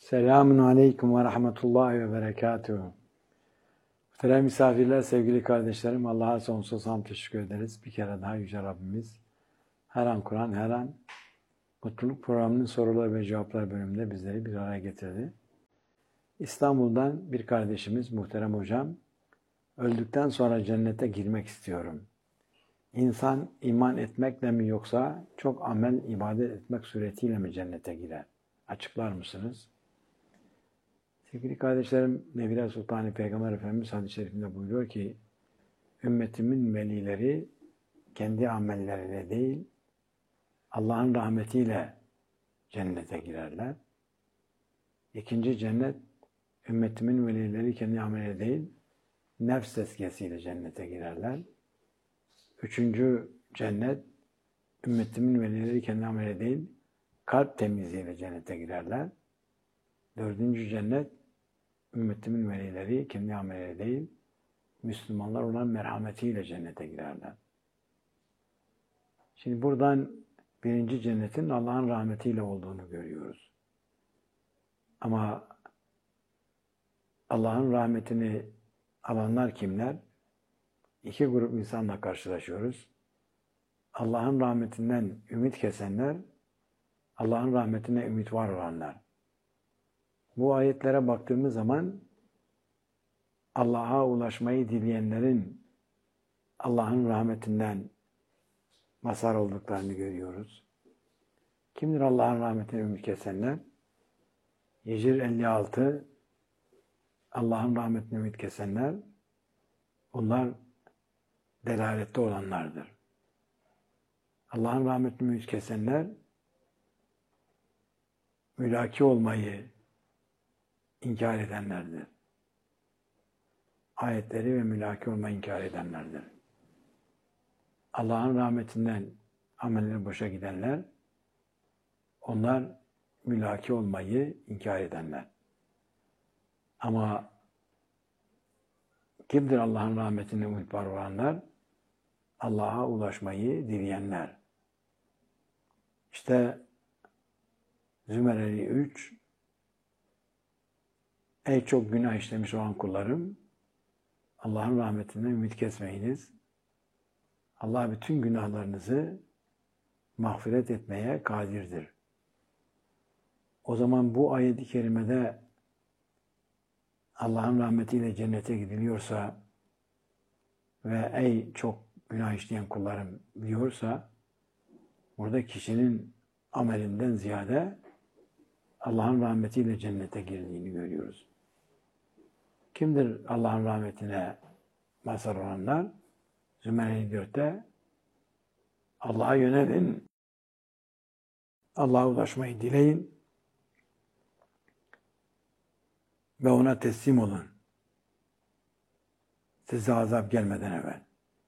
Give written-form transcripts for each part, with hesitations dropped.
Selamun Aleyküm ve Rahmetullahi ve Berekatuhu. Muhterem misafirler, sevgili kardeşlerim, Allah'a sonsuz hamd teşekkür ederiz. Bir kere daha Yüce Rabbimiz her an Kur'an, her an Mutluluk Programı'nın sorular ve cevaplar bölümünde bizleri bir araya getirdi. İstanbul'dan bir kardeşimiz, muhterem hocam, öldükten sonra cennete girmek istiyorum. İnsan iman etmekle mi yoksa çok amel, ibadet etmek suretiyle mi cennete girer? Açıklar mısınız? Sevgili kardeşlerim, Nebiler Sultanı Peygamber Efendimiz hadis-i şerifinde buyuruyor ki, ümmetimin velileri kendi amelleriyle değil, Allah'ın rahmetiyle cennete girerler. İkinci cennet, ümmetimin velileri kendi ameliyle değil, nefs tezkiyesiyle cennete girerler. Üçüncü cennet, ümmetimin velileri kendi ameliyle değil, kalp temizliğiyle cennete girerler. Dördüncü cennet, ümmetimin velileri kendi ameliyle değil, Müslümanlar olan merhametiyle cennete girerler. Şimdi buradan birinci cennetin Allah'ın rahmetiyle olduğunu görüyoruz. Ama Allah'ın rahmetini alanlar kimler? İki grup insanla karşılaşıyoruz. Allah'ın rahmetinden ümit kesenler, Allah'ın rahmetine ümit var olanlar. Bu ayetlere baktığımız zaman Allah'a ulaşmayı dileyenlerin Allah'ın rahmetinden mazhar olduklarını görüyoruz. Kimdir Allah'ın rahmetine ümit kesenler? Hicr 56 Allah'ın rahmetine ümit kesenler, onlar delalette olanlardır. Allah'ın rahmetine ümit kesenler, mülaki olmayı inkar edenlerdir. Ayetleri ve mülaki olmayı inkar edenlerdir. Allah'ın rahmetinden amelleri boşa gidenler, onlar mülaki olmayı inkar edenler. Ama kimdir Allah'ın rahmetine ümit var olanlar? Allah'a ulaşmayı dileyenler. İşte Zümereli 3, ey çok günah işlemiş olan kullarım, Allah'ın rahmetinden ümit kesmeyiniz. Allah bütün günahlarınızı mağfiret etmeye kadirdir. O zaman bu ayet-i kerimede Allah'ın rahmetiyle cennete gidiliyorsa ve ey çok günah işleyen kullarım diyorsa, burada kişinin amelinden ziyade Allah'ın rahmetiyle cennete girdiğini görüyoruz. Kimdir Allah'ın rahmetine mazhar olanlar? Zümer-i 4'te Allah'a yönelin, Allah'a ulaşmayı dileyin ve ona teslim olun. Size azap gelmeden evvel.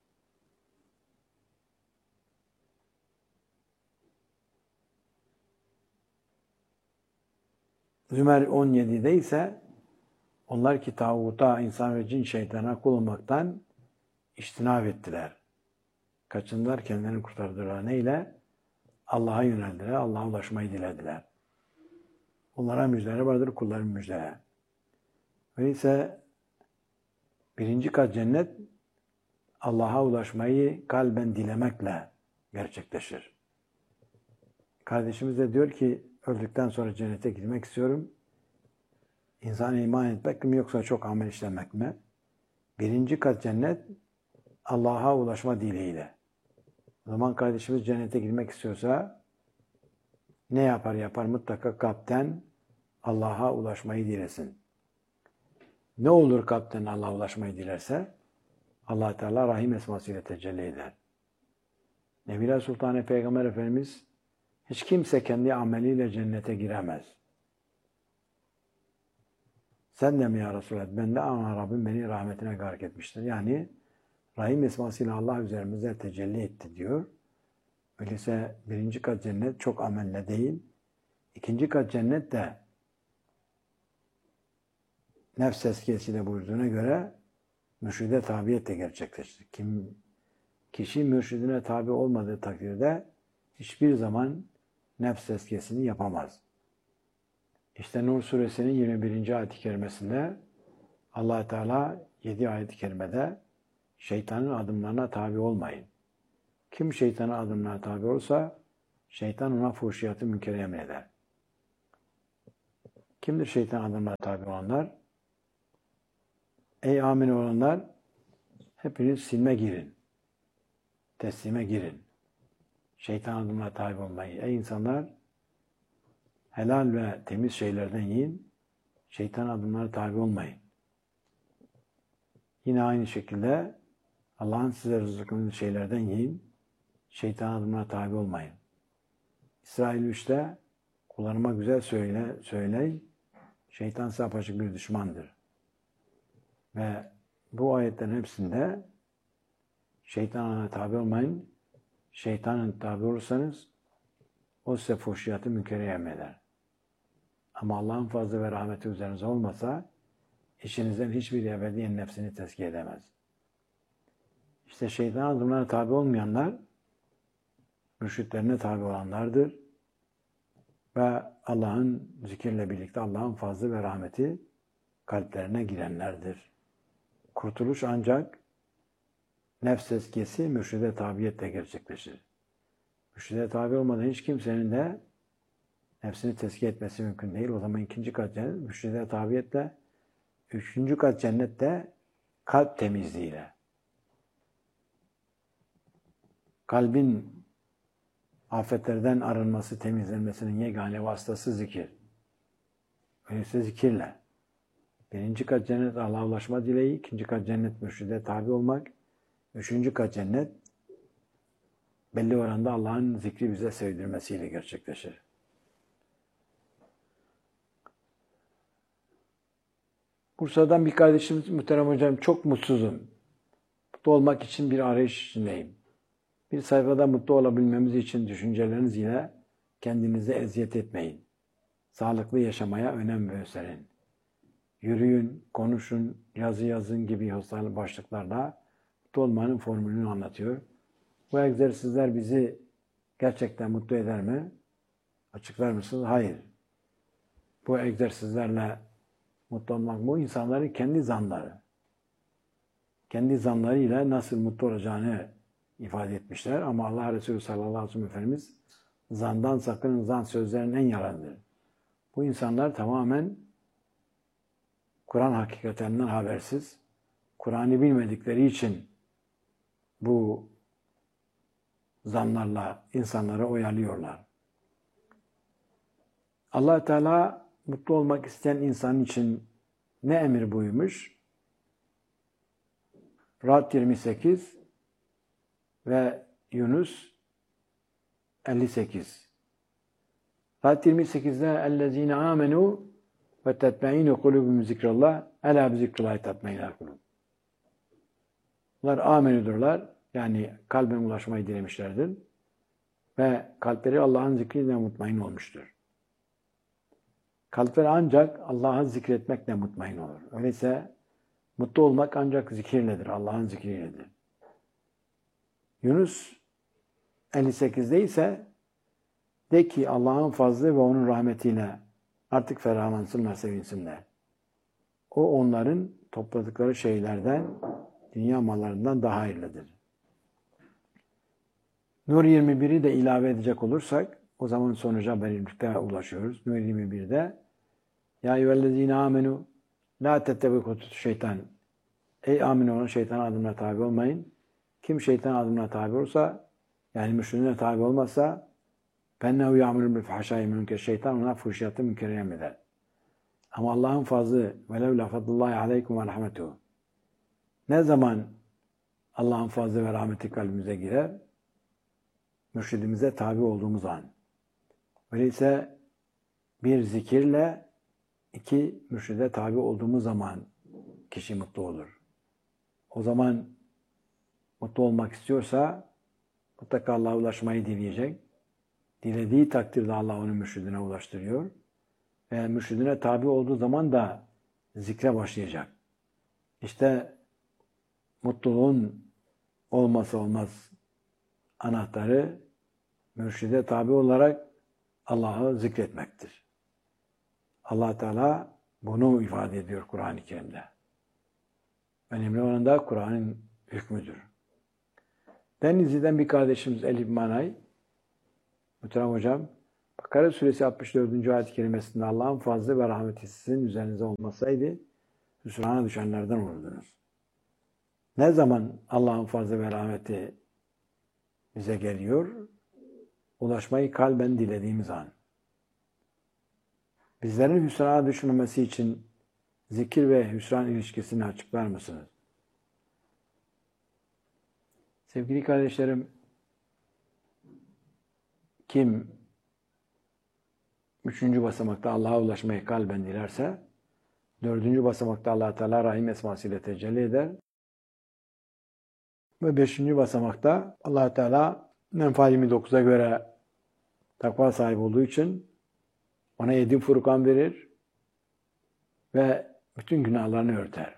Zümer 17'de ise onlar ki tağuta, insan ve cin şeytana kul olmaktan içtinab ettiler. Kaçındılar, kendilerini kurtardılar. Neyle? Allah'a yöneldiler, Allah'a ulaşmayı dilediler. Onlara müjdeler vardır, kulların müjdeler. Öyleyse birinci kat cennet Allah'a ulaşmayı kalben dilemekle gerçekleşir. Kardeşimiz de diyor ki öldükten sonra cennete girmek istiyorum. İnsan iman etmek mi yoksa çok amel işlemek mi? Birinci kat cennet Allah'a ulaşma dileğiyle. O zaman kardeşimiz cennete girmek istiyorsa ne yapar mutlaka kalpten Allah'a ulaşmayı dilesin. Ne olur kalpten Allah'a ulaşmayı dilerse? Allah Teala Rahim esmasıyla tecelli eder. Nebiler Sultanı Peygamber Efendimiz hiç kimse kendi ameliyle cennete giremez. Sen de mi ya Resulallah? Ben de ama Rabbim beni rahmetine gark etmiştir. Yani Rahim esmasıyla Allah üzerimize tecelli etti diyor. Öyleyse birinci kat cennet çok amelle değil. İkinci kat cennet de nefs tezkiyesiyle buyurduğuna göre mürşide tabiyetle gerçekleştir. Kişi mürşidine tabi olmadığı takdirde hiçbir zaman nefs tezkiyesini yapamaz. İşte Nur suresinin 21. ayet-i kerimesinde Allah Teala 7 ayet-i kerimede şeytanın adımlarına tabi olmayın. Kim şeytanın adımlarına tabi olursa şeytan ona fuhşiyatı münkeri emreder. Kimdir şeytan adımlarına tabi olanlar? Ey amin olanlar, hepiniz silme girin. Teslime girin. Şeytan adımlarına tabi olmayın. Ey insanlar, helal ve temiz şeylerden yiyin. Şeytan adımlarına tabi olmayın. Yine aynı şekilde Allah'ın size rızıklı şeylerden yiyin. Şeytan adımlarına tabi olmayın. İsrail 3'te kullarıma güzel söyleyin. Şeytan size apaçık bir düşmandır. Ve bu ayetlerin hepsinde şeytana tabi olmayın. Şeytanın tabi olursanız o size fuhşiyatı münkeri emreder. Ama Allah'ın fazlı ve rahmeti üzerinize olmasa işinizden hiçbir ebediyen nefsini tezkiye edemez. İşte şeytan adımlarına tabi olmayanlar mürşitlerine tabi olanlardır. Ve Allah'ın zikirle birlikte Allah'ın fazlı ve rahmeti kalplerine girenlerdir. Kurtuluş ancak nefs tezkiyesi mürşide tabiyetle gerçekleşir. Mürşide tabi olmadan hiç kimsenin de nefsini tezkiye etmesi mümkün değil. O zaman ikinci kat cennet mürşide tabiyetle, üçüncü kat cennette kalp temizliğiyle. Kalbin afetlerden arınması, temizlenmesinin yegane vasıtası zikir. Öyleyse zikirle. Birinci kat cennet Allah'a ulaşma dileği, ikinci kat cennet mürşide tabi olmak, üçüncü kat cennet belli oranda Allah'ın zikri bize sevdirmesiyle gerçekleşir. Bursa'dan bir kardeşimiz, muhterem hocam, çok mutsuzum. Mutlu olmak için bir arayış içindeyim. Bir sayfada mutlu olabilmemiz için düşünceleriniz ile kendinize eziyet etmeyin. Sağlıklı yaşamaya önem gösterin. Yürüyün, konuşun, yazı yazın gibi hastalık başlıklarla mutlu olmanın formülünü anlatıyor. Bu egzersizler bizi gerçekten mutlu eder mi? Açıklar mısınız? Hayır. Bu egzersizlerle mutlu olmak bu insanların kendi zanları. Kendi zanlarıyla nasıl mutlu olacağını ifade etmişler. Ama Allah Resulü sallallahu aleyhi ve sellem Efendimiz zandan sakının, zan sözlerinin en yalanıdır. Bu insanlar tamamen Kur'an hakikatlerinden habersiz. Kur'an'ı bilmedikleri için bu zanlarla insanları oyalıyorlar. Allah Teala mutlu olmak isteyen insan için ne emir buyurmuş? Ra'd 28 ve Yunus 58. Ra'd 28'de اَلَّذ۪ينَ آمَنُوا وَتَتْمَعِينُ قُلُوبُهُمْ ذِكْرَ اللّٰهِ اَلَا بِذِكْرِ اللّٰهِ تَتْمَعِينَ الْقُلُوبُ. Bunlar amenüdürler. Yani kalben ulaşmayı dilemişlerdir. Ve kalpleri Allah'ın zikriyle mutmain olmuştur. Kalpleri ancak Allah'ı zikretmekle mutmain olur. Öyleyse mutlu olmak ancak zikirledir. Allah'ın zikriyledir. Yunus 58'de ise de ki Allah'ın fazlı ve onun rahmetiyle artık ferahlansınlar, sevinsinler. O onların topladıkları şeylerden, dünya mallarından daha hayırlıdır. Nur 21'i de ilave edecek olursak o zaman sonuca birlikte ulaşıyoruz. Nur 21'de Ya eyyühellezine amenu la tettebi'u şeytan. Ey amin olan şeytan adımına tabi olmayın. Kim şeytan adımına tabi olursa, yani müşrikine tabi olmazsa فَنَّهُ يَعْمُلُ بِالْفَحْشَاءِ مُنْكَرِ Şeytan ona fuhşiyatı münkeri emreder. Ama Allah'ın fazlı وَلَوْ لَفَضُ اللّٰهِ عَلَيْكُمْ وَرَحْمَتُهُ. Ne zaman Allah'ın fazlı ve rahmeti kalbimize girer? Mürşidimize tabi olduğumuz an. Öyleyse bir zikirle, iki mürşide tabi olduğumuz zaman kişi mutlu olur. O zaman mutlu olmak istiyorsa mutlaka Allah'a ulaşmayı dileyecek. Dilediği takdirde Allah onu mürşidine ulaştırıyor. Ve mürşidine tabi olduğu zaman da zikre başlayacak. İşte mutluluğun olmazsa olmaz anahtarı mürşide tabi olarak Allah'ı zikretmektir. Allah Teala bunu ifade ediyor Kur'an-ı Kerim'de. Önemli olan da Kur'an'ın hükmüdür. Denizli'den bir kardeşimiz Elif Manay, muhterem hocam, Bakara suresi 64. ayet-i kerimesinde Allah'ın fazlı ve rahmeti sizin üzerinize olmasaydı hüsrana düşenlerden olurdunuz. Ne zaman Allah'ın fazlı ve rahmeti bize geliyor? Ulaşmayı kalben dilediğimiz an. Bizlerin hüsrana düşmemesi için zikir ve hüsran ilişkisini açıklar mısınız? Sevgili kardeşlerim, kim 3. basamakta Allah'a ulaşmayı kalben dilerse, 4. basamakta Allah Teala Rahim esmasıyla tecelli eder ve 5. basamakta Allah Teala Enfal 29'a göre takva sahibi olduğu için ona 7 Furkan verir ve bütün günahlarını örter.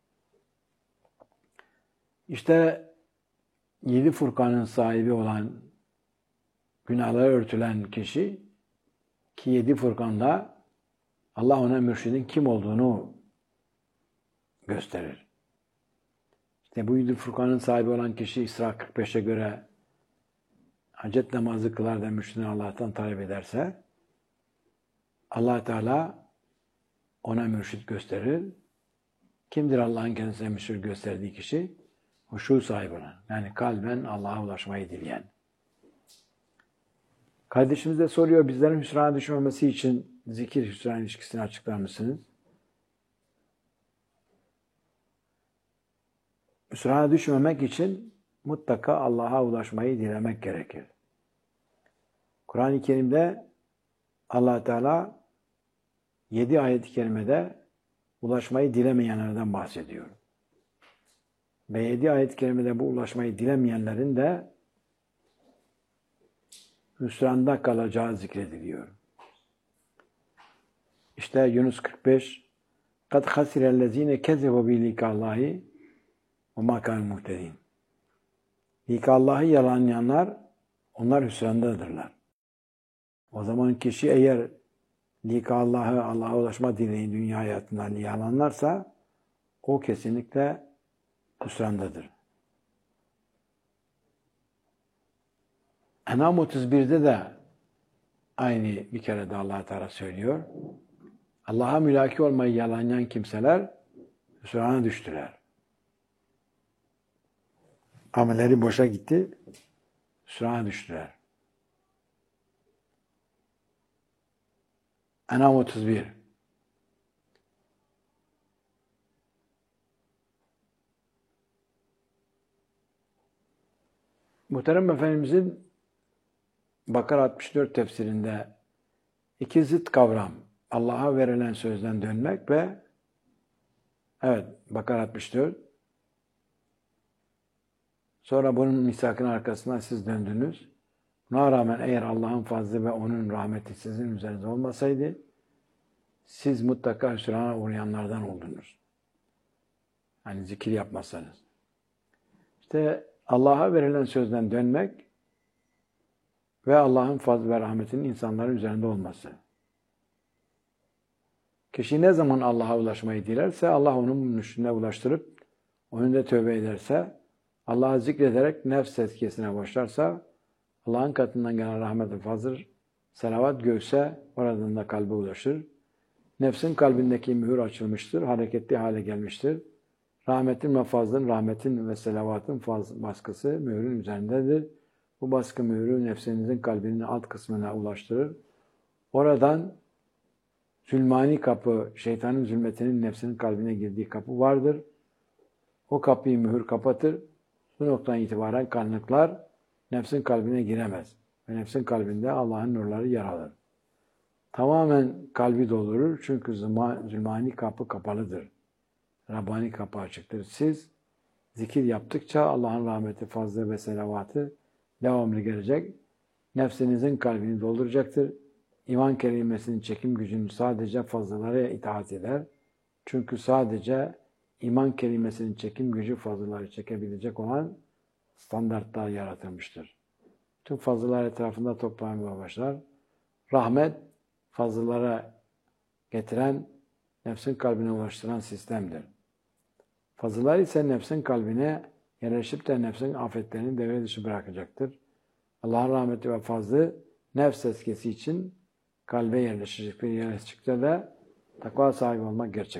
İşte 7 Furkan'ın sahibi olan, günahları örtülen kişi ki 7 Furkan'da Allah ona mürşidin kim olduğunu gösterir. İşte bu 7 Furkan'ın sahibi olan kişi İsra 45'e göre hacet namazı kılar da mürşidini Allah'tan talep ederse Allah Teala ona mürşid gösterir. Kimdir Allah'ın kendisine mürşid gösterdiği kişi? Huşu sahibi olan. Yani kalben Allah'a ulaşmayı dileyen. Kardeşimiz de soruyor, bizlerin hüsrana düşmemesi için zikir hüsran ilişkisini açıklar mısınız? Hüsrana düşmemek için mutlaka Allah'a ulaşmayı dilemek gerekir. Kur'an-ı Kerim'de Allah Teala 7 ayet-i kerimede ulaşmayı dilemeyenlerden bahsediyor. Ve 7 ayet-i kerimede bu ulaşmayı dilemeyenlerin de hüsranda kalacağı zikrediliyor. İşte Yunus 45 قَدْ خَسِرَ الَّذ۪ينَ كَذَّبُوا بِلِقَاءِ اللّٰهِ وَمَا كَانُوا مُهْتَد۪ينَ Allah'ı yalanlayanlar, onlar hüsrandadırlar. O zaman kişi eğer Allah'a ulaşma dileği dünya hayatından yalanlarsa o kesinlikle hüsrandadır. En'am 31'de de aynı bir kere de Allah Teala söylüyor. Allah'a mülaki olmayı yalanlayan kimseler hüsrana düştüler. Amelleri boşa gitti, hüsrana düştüler. En'am 31. Muhterem Efendimizin Bakara 64 tefsirinde iki zıt kavram, Allah'a verilen sözden dönmek ve Bakara 64. Sonra bunun misakın arkasından siz döndünüz. Buna rağmen eğer Allah'ın fazlı ve onun rahmeti sizin üzerinize olmasaydı, siz mutlaka hüsrana uğrayanlardan oldunuz. Yani zikir yapmazsanız. İşte Allah'a verilen sözden dönmek ve Allah'ın fazl ve rahmetinin insanların üzerinde olması. Kişi ne zaman Allah'a ulaşmayı dilerse, Allah onun mürşidine ulaştırıp, onun da tövbe ederse, Allah'ı zikrederek nefs tezkiyesine başlarsa, Allah'ın katından gelen rahmet ve fazl, selavat göğse, oradan da kalbe ulaşır. Nefsin kalbindeki mühür açılmıştır, hareketli hale gelmiştir. Rahmetin ve fazlın, rahmetin ve selavatın baskısı mühürün üzerindedir. Bu baskı mühürü nefsinizin kalbinin alt kısmına ulaştırır. Oradan zulmani kapı, şeytanın zulmetinin nefsinin kalbine girdiği kapı vardır. O kapıyı mühür kapatır. Bu noktadan itibaren karanlıklar nefsin kalbine giremez. Ve nefsin kalbinde Allah'ın nurları yer alır. Tamamen kalbi doldurur. Çünkü zulmani kapı kapalıdır. Rabbani kapı açıktır. Siz zikir yaptıkça Allah'ın rahmeti, fazlı ve selavatı devamlı gelecek. Nefsinizin kalbini dolduracaktır. İman kelimesinin çekim gücünü sadece fazlalara itaat eder. Çünkü sadece iman kelimesinin çekim gücü fazlaları çekebilecek olan standartlar yaratılmıştır. Tüm fazlalar etrafında toplanmaya başlar. Rahmet fazlalara getiren, nefsin kalbine ulaştıran sistemdir. Fazıllar ise nefsin kalbine yerleşip de nefsin afetlerini devre dışı bırakacaktır. Allah'ın rahmeti ve fazlı nefs tezkiyesi için kalbe yerleşecektir. Yerleştikçe de takva sahibi olmak gerçek.